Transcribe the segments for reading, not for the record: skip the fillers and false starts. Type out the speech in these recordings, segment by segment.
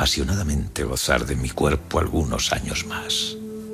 apasionadamente gozar de mi cuerpo algunos años más.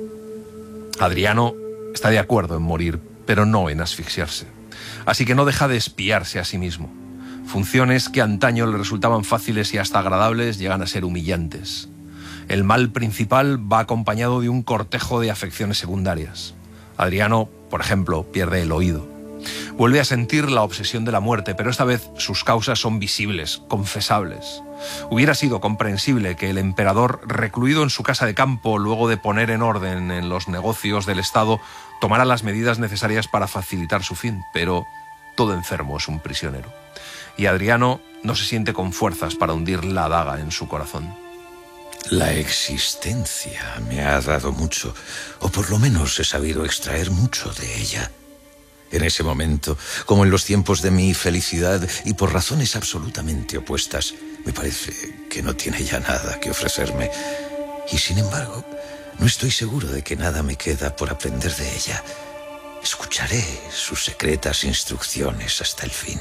Adriano está de acuerdo en morir, pero no en asfixiarse. Así que no deja de espiarse a sí mismo. Funciones que antaño le resultaban fáciles y hasta agradables llegan a ser humillantes. El mal principal va acompañado de un cortejo de afecciones secundarias. Adriano, por ejemplo, pierde el oído. Vuelve a sentir la obsesión de la muerte, pero esta vez sus causas son visibles, confesables. Hubiera sido comprensible que el emperador, recluido en su casa de campo luego de poner en orden en los negocios del Estado, tomara las medidas necesarias para facilitar su fin, pero todo enfermo es un prisionero. Y Adriano no se siente con fuerzas para hundir la daga en su corazón. La existencia me ha dado mucho, o por lo menos he sabido extraer mucho de ella. En ese momento, como en los tiempos de mi felicidad, y por razones absolutamente opuestas, me parece que no tiene ya nada que ofrecerme. Y sin embargo, no estoy seguro de que nada me queda por aprender de ella. Escucharé sus secretas instrucciones hasta el fin.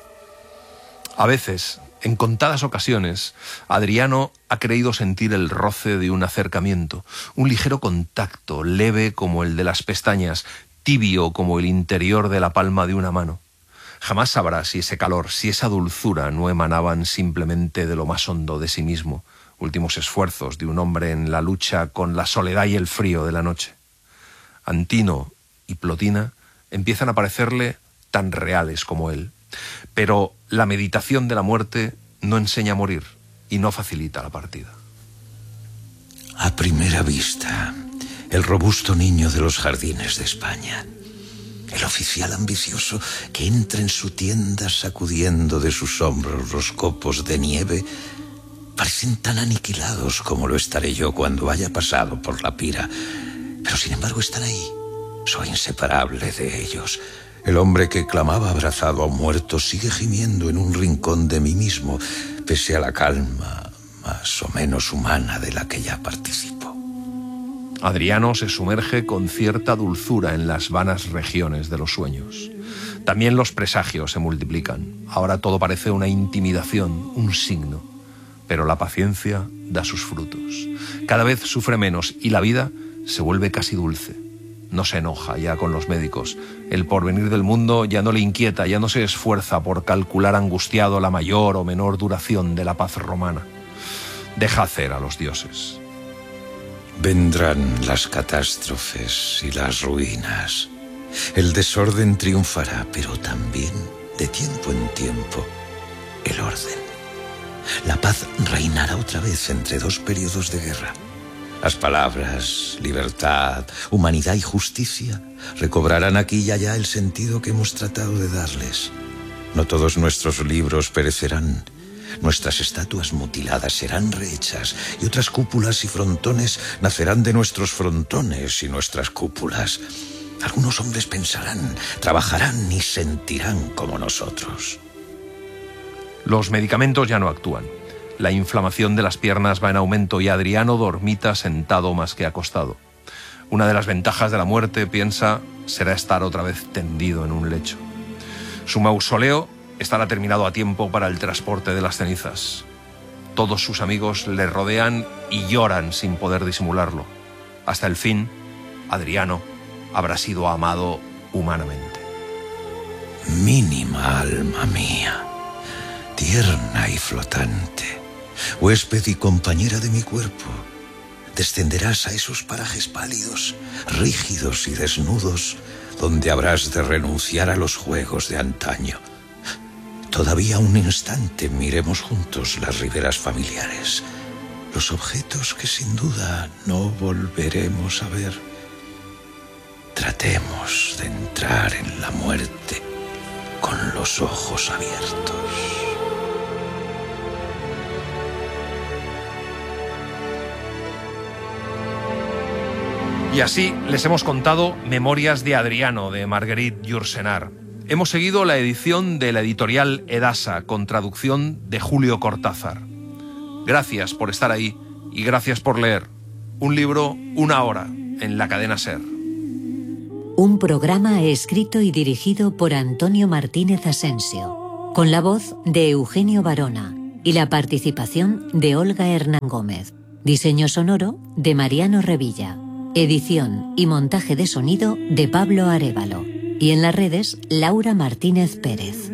A veces, en contadas ocasiones, Adriano ha creído sentir el roce de un acercamiento, un ligero contacto, leve como el de las pestañas, tibio como el interior de la palma de una mano. Jamás sabrá si ese calor, si esa dulzura no emanaban simplemente de lo más hondo de sí mismo, últimos esfuerzos de un hombre en la lucha con la soledad y el frío de la noche. Antino y Plotina empiezan a parecerle tan reales como él, pero la meditación de la muerte no enseña a morir y no facilita la partida. A primera vista, el robusto niño de los jardines de España, el oficial ambicioso que entra en su tienda sacudiendo de sus hombros los copos de nieve, parecen tan aniquilados como lo estaré yo cuando haya pasado por la pira. Pero sin embargo están ahí. Soy inseparable de ellos. El hombre que clamaba abrazado a un muerto sigue gimiendo en un rincón de mí mismo, pese a la calma más o menos humana de la que ya participo. Adriano se sumerge con cierta dulzura en las vanas regiones de los sueños. También los presagios se multiplican. Ahora todo parece una intimidación, un signo. Pero la paciencia da sus frutos. Cada vez sufre menos y la vida se vuelve casi dulce. No se enoja ya con los médicos. El porvenir del mundo ya no le inquieta, ya no se esfuerza por calcular angustiado la mayor o menor duración de la paz romana. Deja hacer a los dioses. Vendrán las catástrofes y las ruinas. El desorden triunfará, pero también, de tiempo en tiempo, el orden. La paz reinará otra vez entre dos periodos de guerra. Las palabras, libertad, humanidad y justicia recobrarán aquí y allá el sentido que hemos tratado de darles. No todos nuestros libros perecerán. Nuestras estatuas mutiladas serán rehechas y otras cúpulas y frontones nacerán de nuestros frontones y nuestras cúpulas. Algunos hombres pensarán, trabajarán y sentirán como nosotros. Los medicamentos ya no actúan. La inflamación de las piernas va en aumento y Adriano dormita sentado más que acostado. Una de las ventajas de la muerte, piensa, será estar otra vez tendido en un lecho. Su mausoleo estará terminado a tiempo para el transporte de las cenizas. Todos sus amigos le rodean y lloran sin poder disimularlo. Hasta el fin, Adriano habrá sido amado humanamente. Mínima alma mía, tierna y flotante, huésped y compañera de mi cuerpo, descenderás a esos parajes pálidos, rígidos y desnudos, donde habrás de renunciar a los juegos de antaño. Todavía un instante miremos juntos las riberas familiares, los objetos que sin duda no volveremos a ver. Tratemos de entrar en la muerte con los ojos abiertos. Y así les hemos contado Memorias de Adriano, de Marguerite Yourcenar. Hemos seguido la edición de la editorial Edasa, con traducción de Julio Cortázar. Gracias por estar ahí y gracias por leer. Un libro, una hora, en la cadena SER. Un programa escrito y dirigido por Antonio Martínez Asensio, con la voz de Eugenio Barona, y la participación de Olga Hernán Gómez. Diseño sonoro de Mariano Revilla. Edición y montaje de sonido de Pablo Arévalo. Y en las redes, Laura Martínez Pérez.